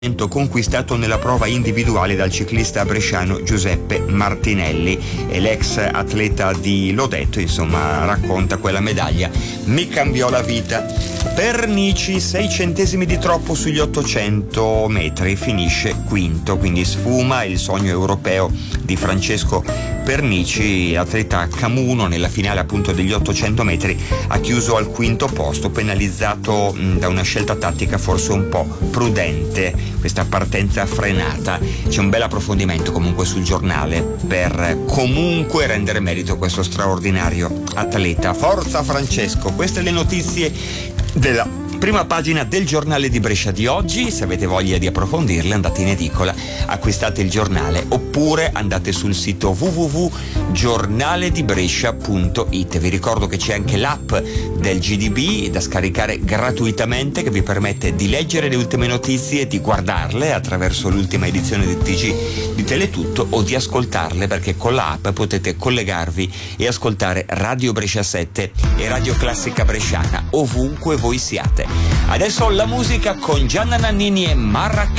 conquistato nella prova individuale dal ciclista bresciano Giuseppe Martinelli, e l'ex atleta di Lodetto racconta: quella medaglia mi cambiò la vita. Pernici 6 centesimi di troppo sugli 800 metri, finisce quinto, quindi sfuma il sogno europeo di Francesco Pernici. Atleta camuno nella finale appunto degli 800 metri ha chiuso al quinto posto, penalizzato da una scelta tattica forse un po' prudente, questa partenza frenata. C'è un bel approfondimento comunque sul giornale per comunque rendere merito a questo straordinario atleta. Forza Francesco! Queste le notizie della prima pagina del giornale di Brescia di oggi. Se avete voglia di approfondirle, andate in edicola, acquistate il giornale oppure andate sul sito www.giornaledibrescia.it. Vi ricordo che c'è anche l'app del GDB da scaricare gratuitamente, che vi permette di leggere le ultime notizie, di guardarle attraverso l'ultima edizione del TG di Teletutto o di ascoltarle, perché con l'app potete collegarvi e ascoltare Radio Brescia 7 e Radio Classica Bresciana ovunque voi siate. Adesso la musica con Gianna Nannini e Marrakesh.